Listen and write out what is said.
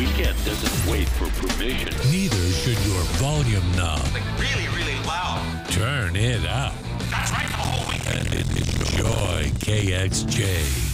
weekend doesn't wait for permission. Neither should your volume knob. Like really, really loud. Turn it up That's right, for the whole weekend. and enjoy KXJ.